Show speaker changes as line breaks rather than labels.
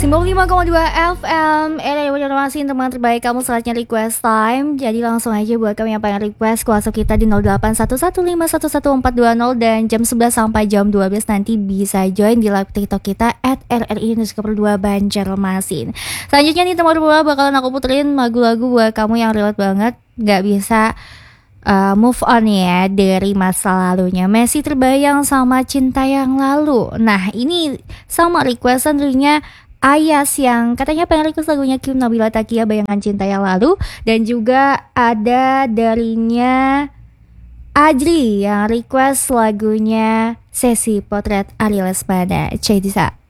95,2 FM Era informasi teman terbaik kamu saatnya request time. Jadi langsung aja buat kamu yang pengen request WhatsApp kita di 0811511420 dan jam 11 sampai jam 12 nanti bisa join di live TikTok kita @RRI_2 Banjarmasin. Selanjutnya nih teman berdua bakalan aku puterin lagu-lagu buat kamu yang relate banget, gak bisa move on ya dari masa lalunya, masih terbayang sama cinta yang lalu. Nah ini sama requestan tentunya Ayas yang katanya pengen request lagunya Kim Nabila Takia Bayangan Cinta Yang Lalu. Dan juga ada darinya Adri yang request lagunya Sesi Potret Ari Lesmana. Cek bisa.